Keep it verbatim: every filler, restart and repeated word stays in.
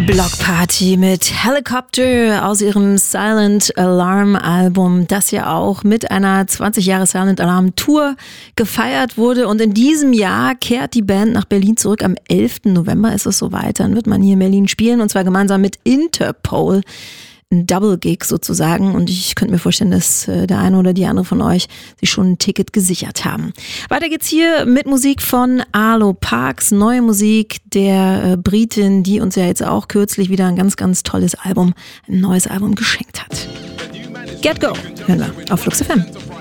Block Party mit Helicopter aus ihrem Silent Alarm Album, das ja auch mit einer zwanzig Jahre Silent Alarm Tour gefeiert wurde. Und in diesem Jahr kehrt die Band nach Berlin zurück. Am elften November ist es soweit. Dann wird man hier in Berlin spielen, und zwar gemeinsam mit Interpol. Ein Double-Gig sozusagen, und ich könnte mir vorstellen, dass äh, der eine oder die andere von euch sich schon ein Ticket gesichert haben. Weiter geht's hier mit Musik von Arlo Parks, neue Musik der äh, Britin, die uns ja jetzt auch kürzlich wieder ein ganz, ganz tolles Album, ein neues Album geschenkt hat. Get Go hören wir auf Flux F M.